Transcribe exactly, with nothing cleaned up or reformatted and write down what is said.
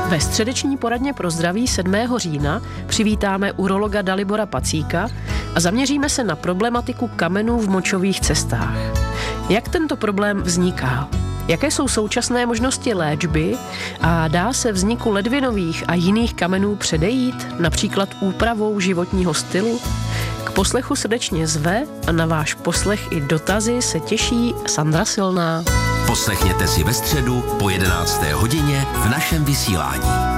Ve středeční poradně pro zdraví sedmého října přivítáme urologa Dalibora Pacíka a zaměříme se na problematiku kamenů v močových cestách. Jak tento problém vzniká? Jaké jsou současné možnosti léčby a dá se vzniku ledvinových a jiných kamenů předejít, například úpravou životního stylu? K poslechu srdečně zve a na váš poslech i dotazy se těší Sandra Silná. Poslechněte si ve středu po jedenácté hodině v našem vysílání.